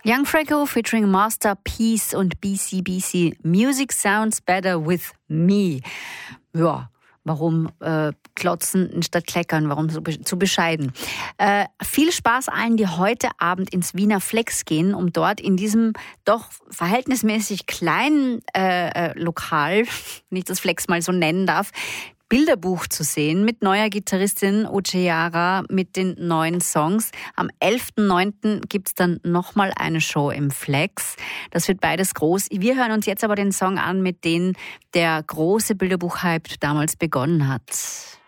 Young Franco featuring Masterpiece und BCBC. Music sounds better with me. Ja, warum klotzen statt kleckern? Warum so zu bescheiden? Viel Spaß allen, die heute Abend ins Wiener Flex gehen, um dort in diesem doch verhältnismäßig kleinen Lokal, wenn ich das Flex mal so nennen darf, Bilderbuch zu sehen mit neuer Gitarristin Oceara, mit den neuen Songs. Am 11.09. gibt's dann nochmal eine Show im Flex. Das wird beides groß. Wir hören uns jetzt aber den Song an, mit dem der große Bilderbuch-Hype damals begonnen hat.